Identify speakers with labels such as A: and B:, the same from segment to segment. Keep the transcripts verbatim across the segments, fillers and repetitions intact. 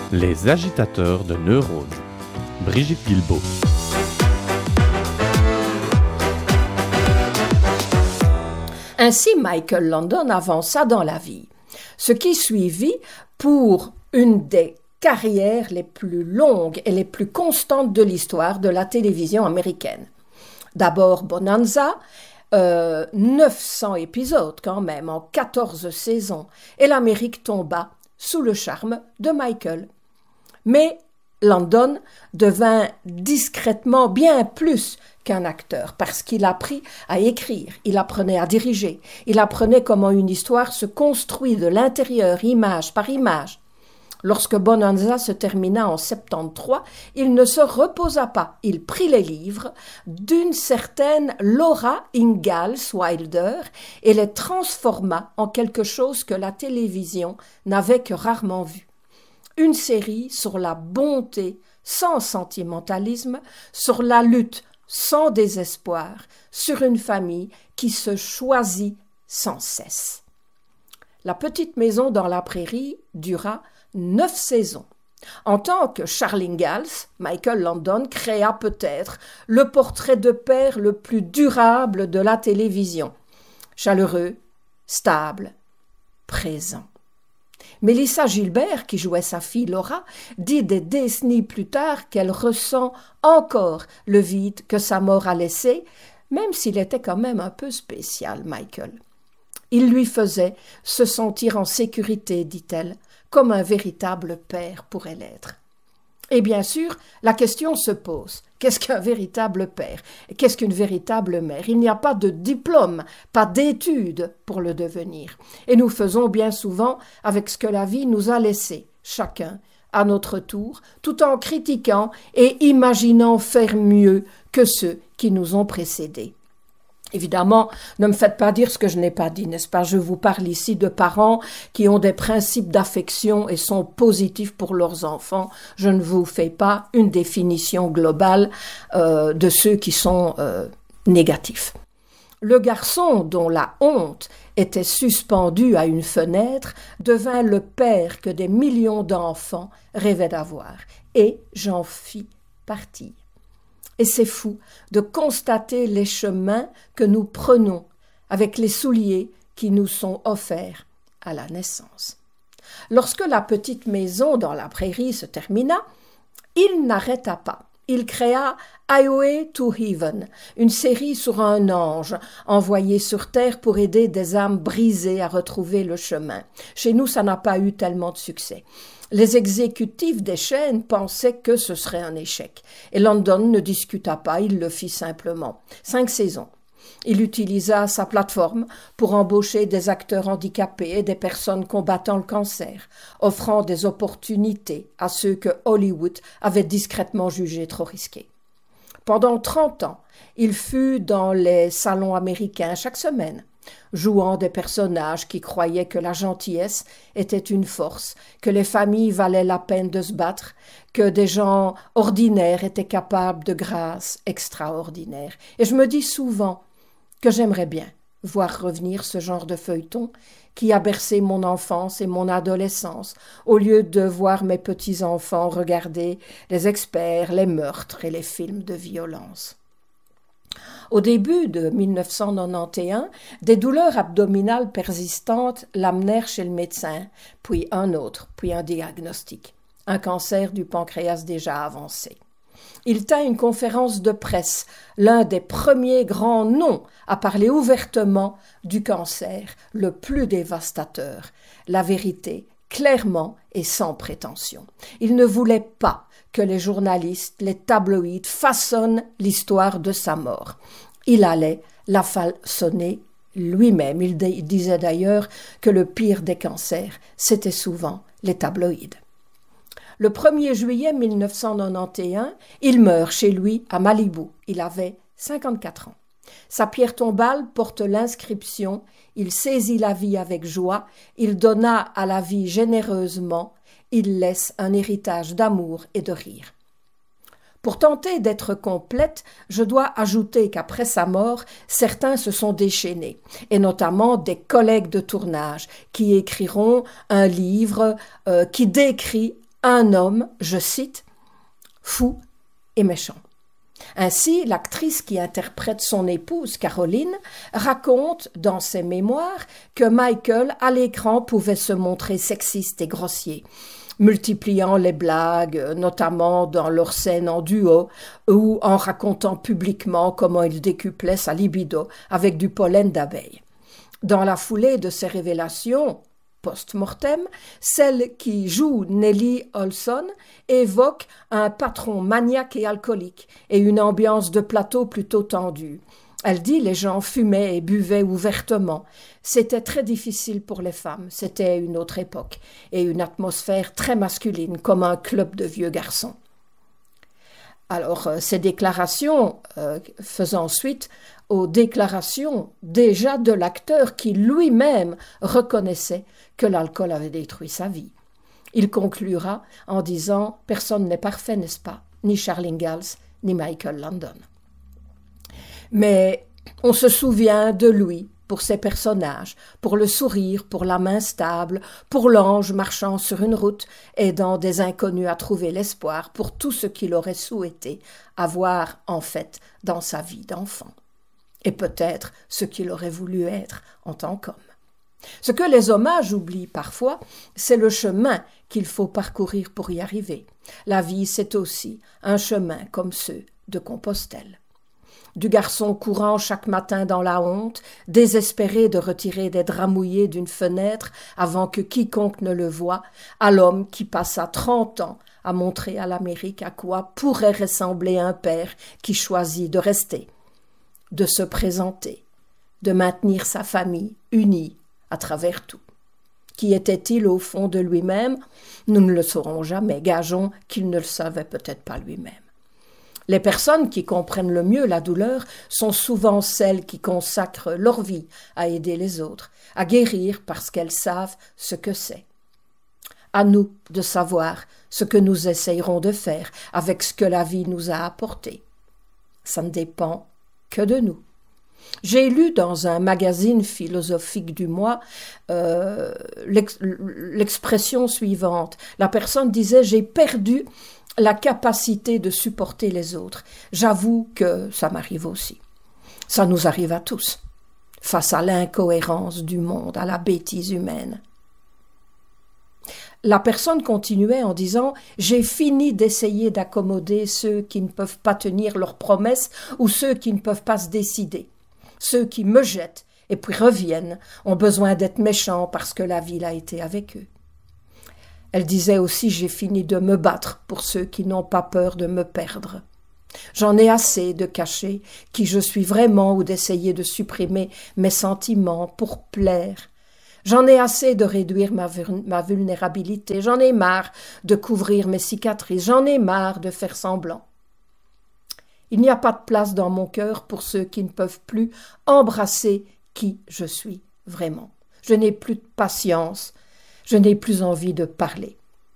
A: Les agitateurs de neurones. Brigitte Guilbeault.
B: Ainsi, Michael Landon avança dans la vie, ce qui suivit pour une des carrières les plus longues et les plus constantes de l'histoire de la télévision américaine. D'abord Bonanza, euh, neuf cents épisodes quand même, en quatorze saisons, et l'Amérique tomba sous le charme de Michael. Mais Landon devint discrètement bien plus qu'un acteur, parce qu'il apprit à écrire, il apprenait à diriger, il apprenait comment une histoire se construit de l'intérieur, image par image. Lorsque Bonanza se termina en soixante-treize, il ne se reposa pas. Il prit les livres d'une certaine Laura Ingalls Wilder et les transforma en quelque chose que la télévision n'avait que rarement vu. Une série sur la bonté sans sentimentalisme, sur la lutte sans désespoir, sur une famille qui se choisit sans cesse. La petite maison dans la prairie dura neuf saisons. En tant que Charles Ingalls, Michael Landon créa peut-être le portrait de père le plus durable de la télévision. Chaleureux, stable, présent. Mélissa Gilbert, qui jouait sa fille Laura, dit des décennies plus tard qu'elle ressent encore le vide que sa mort a laissé, même s'il était quand même un peu spécial, Michael. Il lui faisait se sentir en sécurité, dit-elle, comme un véritable père pourrait l'être. Et bien sûr, la question se pose. Qu'est-ce qu'un véritable père? Qu'est-ce qu'une véritable mère? Il n'y a pas de diplôme, pas d'études pour le devenir. Et nous faisons bien souvent avec ce que la vie nous a laissé, chacun à notre tour, tout en critiquant et imaginant faire mieux que ceux qui nous ont précédés. Évidemment, ne me faites pas dire ce que je n'ai pas dit, n'est-ce pas? Je vous parle ici de parents qui ont des principes d'affection et sont positifs pour leurs enfants. Je ne vous fais pas une définition globale euh, de ceux qui sont euh, négatifs. Le garçon dont la honte était suspendue à une fenêtre devint le père que des millions d'enfants rêvaient d'avoir. Et j'en fis partie. Et c'est fou de constater les chemins que nous prenons avec les souliers qui nous sont offerts à la naissance. Lorsque la petite maison dans la prairie se termina, il n'arrêta pas. Il créa Highway to Heaven, une série sur un ange envoyé sur terre pour aider des âmes brisées à retrouver le chemin. Chez nous, ça n'a pas eu tellement de succès. Les exécutifs des chaînes pensaient que ce serait un échec. Et Landon ne discuta pas, il le fit simplement. Cinq saisons. Il utilisa sa plateforme pour embaucher des acteurs handicapés et des personnes combattant le cancer, offrant des opportunités à ceux que Hollywood avait discrètement jugés trop risqués. Pendant trente ans, il fut dans les salons américains chaque semaine, jouant des personnages qui croyaient que la gentillesse était une force, que les familles valaient la peine de se battre, que des gens ordinaires étaient capables de grâces extraordinaires. Et je me dis souvent que j'aimerais bien voir revenir ce genre de feuilleton qui a bercé mon enfance et mon adolescence, au lieu de voir mes petits-enfants regarder les experts, les meurtres et les films de violence. Au début de mille neuf cent quatre-vingt-onze, des douleurs abdominales persistantes l'amenèrent chez le médecin, puis un autre, puis un diagnostic, un cancer du pancréas déjà avancé. Il tint une conférence de presse, l'un des premiers grands noms à parler ouvertement du cancer, le plus dévastateur, la vérité, clairement et sans prétention. Il ne voulait pas que les journalistes, les tabloïds façonnent l'histoire de sa mort. Il allait la façonner lui-même. Il disait d'ailleurs que le pire des cancers, c'était souvent les tabloïds. Le premier juillet mille neuf cent quatre-vingt-onze, il meurt chez lui à Malibu. Il avait cinquante-quatre ans. Sa pierre tombale porte l'inscription « Il saisit la vie avec joie, il donna à la vie généreusement, il laisse un héritage d'amour et de rire. » Pour tenter d'être complète, je dois ajouter qu'après sa mort, certains se sont déchaînés, et notamment des collègues de tournage qui écriront un livre euh, qui décrit un homme, je cite, fou et méchant. Ainsi, l'actrice qui interprète son épouse, Caroline, raconte dans ses mémoires que Michael, à l'écran, pouvait se montrer sexiste et grossier, multipliant les blagues, notamment dans leurs scènes en duo, ou en racontant publiquement comment il décuplait sa libido avec du pollen d'abeille. Dans la foulée de ces révélations, post-mortem, celle qui joue Nellie Oleson évoque un patron maniaque et alcoolique et une ambiance de plateau plutôt tendue. Elle dit les gens fumaient et buvaient ouvertement. C'était très difficile pour les femmes, c'était une autre époque et une atmosphère très masculine comme un club de vieux garçons. Alors, euh, ces déclarations euh, faisant suite aux déclarations déjà de l'acteur qui lui-même reconnaissait que l'alcool avait détruit sa vie. Il conclura en disant « Personne n'est parfait, n'est-ce pas? Ni Charles Ingalls, ni Michael Landon. » Mais on se souvient de lui pour ses personnages, pour le sourire, pour la main stable, pour l'ange marchant sur une route, aidant des inconnus à trouver l'espoir, pour tout ce qu'il aurait souhaité avoir en fait dans sa vie d'enfant. Et peut-être ce qu'il aurait voulu être en tant qu'homme. Ce que les hommages oublient parfois, c'est le chemin qu'il faut parcourir pour y arriver. La vie, c'est aussi un chemin comme ceux de Compostelle. Du garçon courant chaque matin dans la honte, désespéré de retirer des draps mouillés d'une fenêtre avant que quiconque ne le voie, à l'homme qui passa trente ans à montrer à l'Amérique à quoi pourrait ressembler un père qui choisit de rester, de se présenter, de maintenir sa famille unie à travers tout. Qui était-il au fond de lui-même? Nous ne le saurons jamais, gageons qu'il ne le savait peut-être pas lui-même. Les personnes qui comprennent le mieux la douleur sont souvent celles qui consacrent leur vie à aider les autres, à guérir parce qu'elles savent ce que c'est. À nous de savoir ce que nous essayerons de faire avec ce que la vie nous a apporté. Ça ne dépend que de nous. J'ai lu dans un magazine philosophique du mois euh, l'ex- l'expression suivante. La personne disait « J'ai perdu la capacité de supporter les autres. J'avoue que ça m'arrive aussi. Ça nous arrive à tous, face à l'incohérence du monde, à la bêtise humaine. » La personne continuait en disant « J'ai fini d'essayer d'accommoder ceux qui ne peuvent pas tenir leurs promesses ou ceux qui ne peuvent pas se décider. Ceux qui me jettent et puis reviennent ont besoin d'être méchants parce que la vie a été avec eux. » Elle disait aussi « J'ai fini de me battre pour ceux qui n'ont pas peur de me perdre. J'en ai assez de cacher qui je suis vraiment ou d'essayer de supprimer mes sentiments pour plaire. J'en ai assez de réduire ma, ma vulnérabilité. J'en ai marre de couvrir mes cicatrices. J'en ai marre de faire semblant. Il n'y a pas de place dans mon cœur pour ceux qui ne peuvent plus embrasser qui je suis vraiment. Je n'ai plus de patience. Je n'ai plus envie de parler. »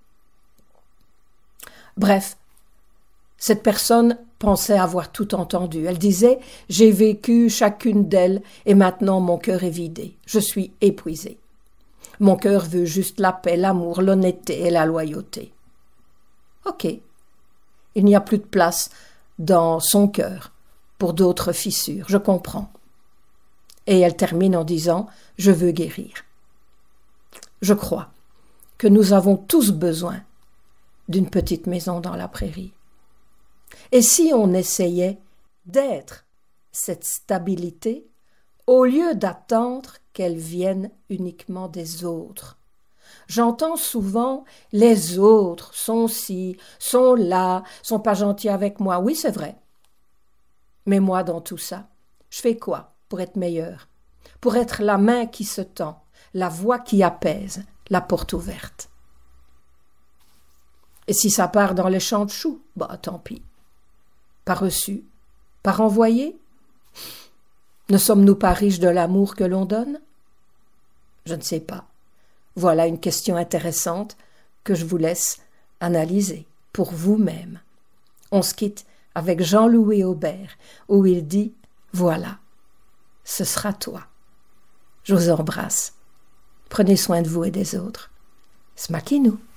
B: Bref, cette personne pensait avoir tout entendu. Elle disait « J'ai vécu chacune d'elles et maintenant mon cœur est vidé. Je suis épuisée. Mon cœur veut juste la paix, l'amour, l'honnêteté et la loyauté. » Ok, il n'y a plus de place dans son cœur pour d'autres fissures, je comprends. Et elle termine en disant « Je veux guérir. » Je crois que nous avons tous besoin d'une petite maison dans la prairie. Et si on essayait d'être cette stabilité au lieu d'attendre qu'elle vienne uniquement des autres? J'entends souvent « les autres sont ci, sont là, sont pas gentils avec moi ». Oui, c'est vrai. Mais moi, dans tout ça, je fais quoi pour être meilleure? Pour être la main qui se tend, la voix qui apaise, la porte ouverte. Et si ça part dans les champs de choux, bah tant pis. Pas reçu, pas renvoyé? Ne sommes-nous pas riches de l'amour que l'on donne? Je ne sais pas. Voilà une question intéressante que je vous laisse analyser pour vous-même. On se quitte avec Jean-Louis Aubert, où il dit « Voilà, ce sera toi. » Je vous embrasse. Prenez soin de vous et des autres. Smakinou.